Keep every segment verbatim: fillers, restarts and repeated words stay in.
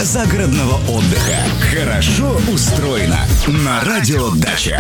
загородного отдыха. Хорошо устроено на радио Дача.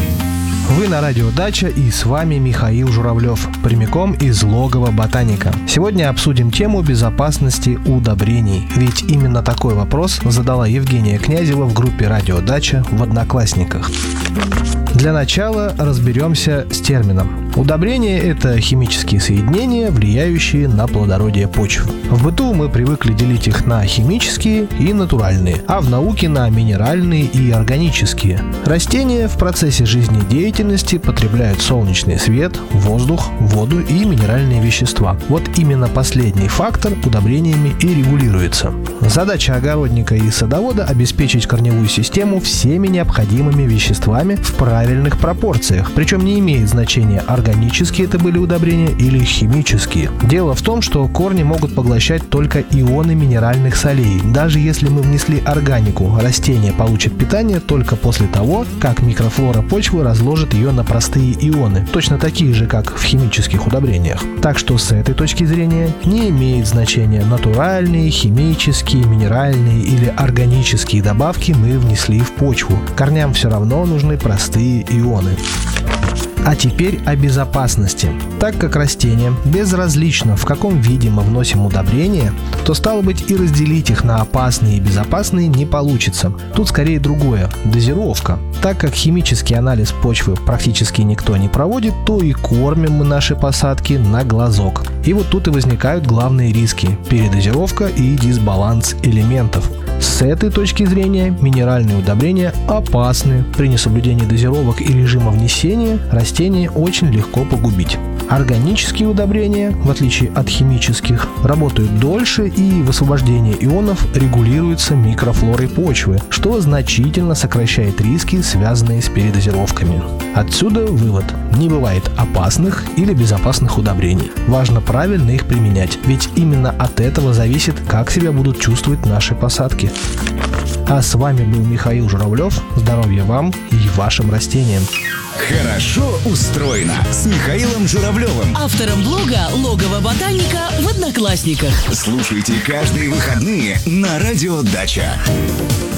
Вы на радио Дача, и с вами Михаил Журавлев, прямиком из логова ботаника. Сегодня обсудим тему безопасности удобрений. Ведь именно такой вопрос задала Евгения Князева в группе радио Дача в Одноклассниках. Для начала разберемся с термином. Удобрения – это химические соединения, влияющие на плодородие почв. В быту мы привыкли делить их на химические и натуральные, а в науке на минеральные и органические. Растения в процессе жизнедеятельности потребляют солнечный свет, воздух, воду и минеральные вещества. Вот именно последний фактор удобрениями и регулируется. Задача огородника и садовода – обеспечить корневую систему всеми необходимыми веществами в правильных пропорциях. Причем не имеет значения, органические это были удобрения или химические. Дело в том, что корни могут поглощать только ионы минеральных солей. Даже если мы внесли органику, растение получит питание только после того, как микрофлора почвы разложит ее на простые ионы, точно такие же, как в химических удобрениях. Так что с этой точки зрения не имеет значения, натуральные, химические, минеральные или органические добавки мы внесли в почву. Корням все равно нужны простые ионы. А теперь о безопасности. Так как растения безразлично, в каком виде мы вносим удобрения, то стало быть и разделить их на опасные и безопасные не получится. Тут скорее другое – дозировка. Так как химический анализ почвы практически никто не проводит, то и кормим мы наши посадки на глазок. И вот тут и возникают главные риски – передозировка и дисбаланс элементов. С этой точки зрения минеральные удобрения опасны. При несоблюдении дозировок и режима внесения растения очень легко погубить. Органические удобрения, в отличие от химических, работают дольше, и высвобождение ионов регулируется микрофлорой почвы, что значительно сокращает риски, связанные с передозировками. Отсюда вывод: не бывает опасных или безопасных удобрений. Важно правильно их применять, ведь именно от этого зависит, как себя будут чувствовать наши посадки. А с вами был Михаил Журавлев. Здоровья вам и вашим растениям. Хорошо устроено с Михаилом Журавлевым, автором блога «Логово ботаника» в Одноклассниках. Слушайте каждые выходные на радио Дача.